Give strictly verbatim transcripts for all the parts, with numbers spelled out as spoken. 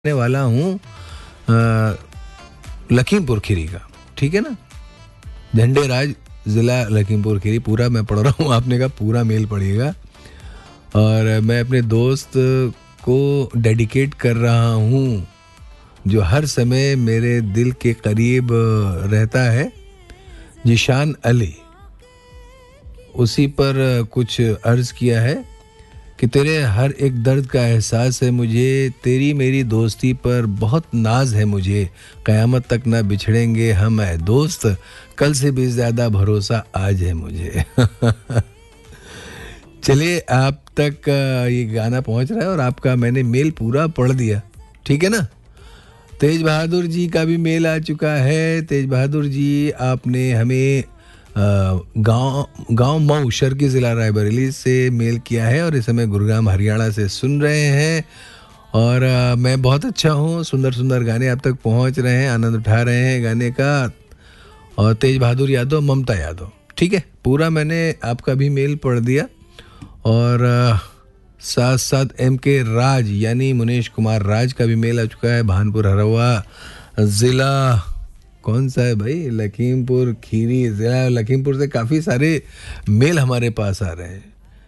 करने वाला हूँ लखीमपुर खीरी का, ठीक है ना। झंडे राज ज़िला लखीमपुर खीरी, पूरा मैं पढ़ रहा हूँ, आपने कहा पूरा मेल पढ़िएगा। और मैं अपने दोस्त को डेडिकेट कर रहा हूँ जो हर समय मेरे दिल के करीब रहता है, जिशान अली। उसी पर कुछ अर्ज़ किया है कि तेरे हर एक दर्द का एहसास है मुझे, तेरी मेरी दोस्ती पर बहुत नाज है मुझे, क़यामत तक ना बिछड़ेंगे हम ऐ दोस्त, कल से भी ज़्यादा भरोसा आज है मुझे। चलिए, आप तक ये गाना पहुंच रहा है और आपका मैंने मेल पूरा पढ़ दिया, ठीक है ना। तेज बहादुर जी का भी मेल आ चुका है। तेज बहादुर जी, आपने हमें गांव गांव मऊ शर्की ज़िला रायबरेली से मेल किया है और इस समय गुरुग्राम हरियाणा से सुन रहे हैं। और आ, मैं बहुत अच्छा हूँ, सुंदर सुंदर गाने आप तक पहुँच रहे हैं, आनंद उठा रहे हैं गाने का। और तेज बहादुर यादव, ममता यादव, ठीक है, पूरा मैंने आपका भी मेल पढ़ दिया। और आ, साथ साथ एम के राज यानी मुनेश कुमार राज का भी मेल आ चुका है। भानपुर हरवा ज़िला कौन सा है भाई? लखीमपुर खीरी ज़िला। लखीमपुर से काफ़ी सारे मेल हमारे पास आ रहे हैं।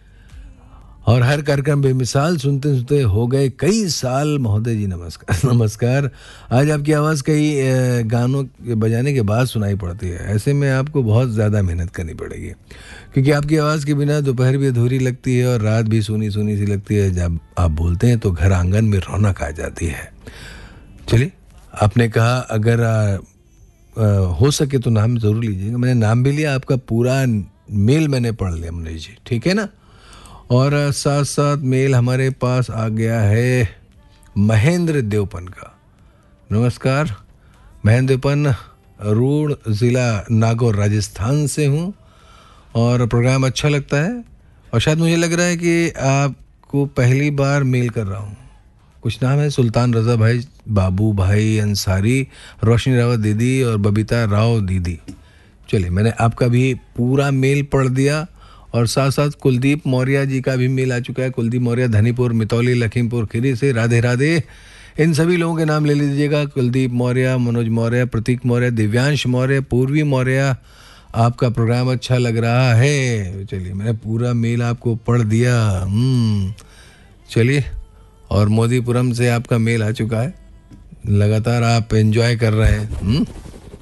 और हर कार्यक्रम बेमिसाल सुनते सुनते हो गए कई साल। महोदय जी नमस्कार। नमस्कार। आज आपकी आवाज़ कई गानों बजाने के बाद सुनाई पड़ती है। ऐसे में आपको बहुत ज़्यादा मेहनत करनी पड़ेगी, क्योंकि आपकी आवाज़ के बिना दोपहर भी अधूरी लगती है और रात भी सूनी सूनी सी लगती है। जब आप बोलते हैं तो घर आंगन में रौनक आ जाती है। चलिए, आपने कहा अगर आ, आ, हो सके तो नाम ज़रूर लीजिएगा। मैंने नाम भी लिया, आपका पूरा मेल मैंने पढ़ लिया मुनीश जी, ठीक है ना। और साथ साथ मेल हमारे पास आ गया है महेंद्र देवपन का। नमस्कार महेंद्र देवपन, रूड़ ज़िला नागौर राजस्थान से हूँ और प्रोग्राम अच्छा लगता है। और शायद मुझे लग रहा है कि आपको पहली बार मेल कर रहा हूँ। कुछ नाम है सुल्तान रज़ा भाई, बाबू भाई अंसारी, रोशनी रावत दीदी और बबीता राव दीदी। चलिए, मैंने आपका भी पूरा मेल पढ़ दिया। और साथ साथ कुलदीप मौर्य जी का भी मेल आ चुका है। कुलदीप मौर्य धनीपुर मितौली लखीमपुर खीरी से, राधे राधे। इन सभी लोगों के नाम ले लीजिएगा। कुलदीप मौर्य, मनोज मौर्य, प्रतीक मौर्य, दिव्यांश मौर्य, पूर्वी मौर्य। आपका प्रोग्राम अच्छा लग रहा है। चलिए, मैंने पूरा मेल आपको पढ़ दिया। चलिए, और मोदीपुरम से आपका मेल आ चुका है। लगातार आप एंजॉय कर रहे हैं।